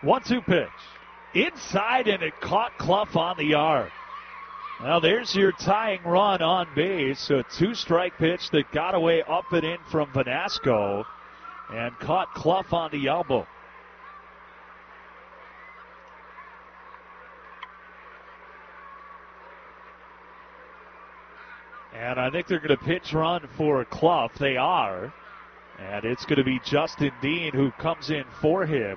1-2 pitch. Inside, and it caught Clough on the arm. Well, there's your tying run on base. A 2-strike pitch that got away up and in from Vanasco and caught Clough on the elbow. And I think they're going to pitch run for Clough. They are. And it's going to be Justin Dean who comes in for him.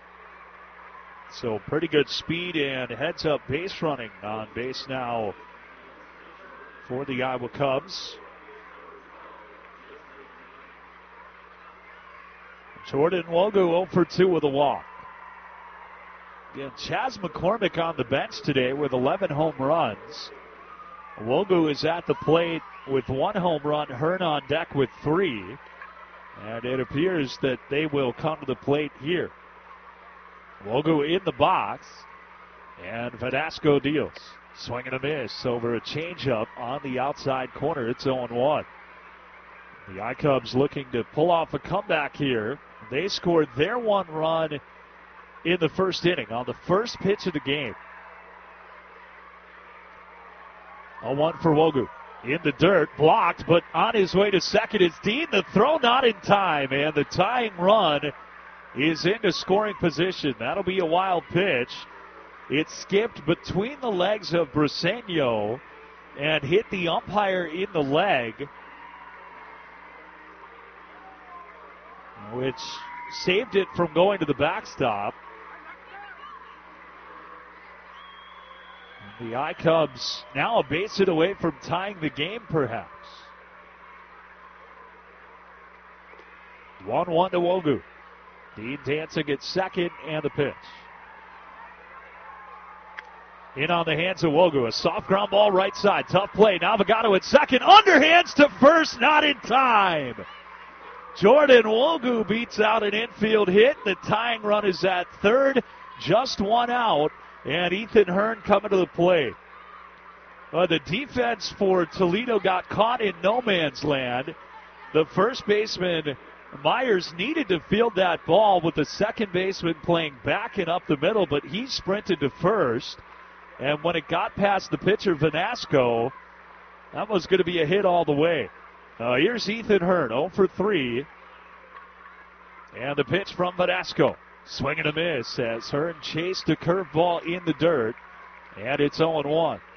So pretty good speed and heads-up base running on base now for the Iowa Cubs. Jordan Wogu 0 for 2 with a walk. Again, Chas McCormick on the bench today with 11 home runs. Wogu is at the plate with 1 home run, Hearn on deck with 3. And it appears that they will come to the plate here. Wogu in the box, and Vanasco deals. Swing and a miss over a changeup on the outside corner. It's 0-1. The I-Cubs looking to pull off a comeback here. They scored their 1 run in the first inning on the first pitch of the game. 0-1 for Wogu. In the dirt, blocked, but on his way to second is Dean. The throw not in time, and the tying run is into scoring position. That'll be a wild pitch. It skipped between the legs of Briseño and hit the umpire in the leg, which saved it from going to the backstop. The I-Cubs now a base hit away from tying the game, perhaps. 1-1 to Wogu. Dean dancing at second, and the pitch. In on the hands of Wogu. A soft ground ball right side. Tough play. Navigado at second. Underhands to first. Not in time. Jordan Wogu beats out an infield hit. The tying run is at third. Just 1 out. And Ethan Hearn coming to the plate. The defense for Toledo got caught in no man's land. The first baseman, Myers, needed to field that ball with the second baseman playing back and up the middle, but he sprinted to first. And when it got past the pitcher, Vanasco, that was going to be a hit all the way. Here's Ethan Hearn, 0 for 3. And the pitch from Vanasco. Swing and a miss as Hearn chased a curveball in the dirt. And it's 0-1.